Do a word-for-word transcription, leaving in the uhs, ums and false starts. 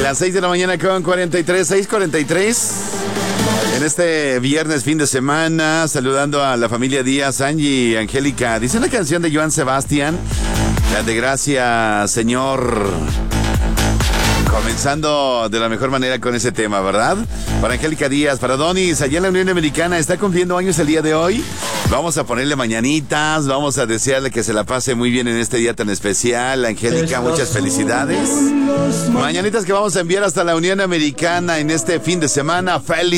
Las seis de la mañana con cuarenta y tres, seis cuarenta y tres. En este viernes, fin de semana, saludando a la familia Díaz, Angie y Angélica. Dice la canción de Joan Sebastián, la de Gracias, Señor. Comenzando de la mejor manera con ese tema, ¿verdad? Para Angélica Díaz, para Donis, allá en la Unión Americana, está cumpliendo años el día de hoy. Vamos a ponerle mañanitas, vamos a desearle que se la pase muy bien en este día tan especial. Angélica, muchas felicidades. Mañanitas que vamos a enviar hasta la Unión Americana en este fin de semana. ¡Feliz!